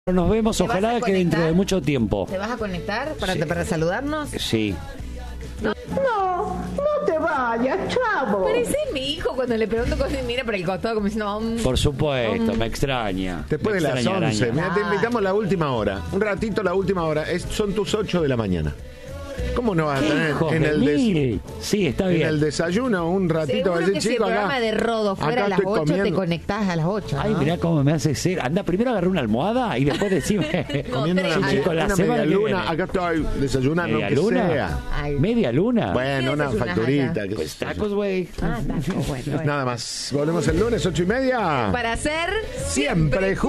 Nos vemos, ¿Te vas ojalá a que dentro de conectar? mucho tiempo. ¿Te vas a conectar Sí. para saludarnos? Sí. No te vayas, chavo. Pero ese es mi hijo cuando le pregunto cosas y mira por el costado como diciendo... Por supuesto, me extraña. Después Me de las extraña, 11. araña. Mira, te invitamos la última hora. Un ratito la última hora. Son tus 8 de la mañana. ¿Cómo no vas a tener Hijos en de el, mil. Sí, está en bien. el desayuno un ratito? Seguro Así, que si el chico, programa acá, de Rodo fuera a acá las estoy 8, te comiendo. conectás a las 8. Ay, mirá cómo me hace ser. Anda, primero agarré una almohada y después decime. Comiendo tres. una, Sí, chicos, la una semana media que luna. viene. Acá estoy desayunando, ¿Media que luna? sea. Ay. ¿Media luna? Bueno, ¿Qué una desayunás facturita. allá? qué Pues sé yo. tacos, güey. Ah, taco, bueno. Nada más. Volvemos el lunes, 8:30. Para hacer Siempre juntos.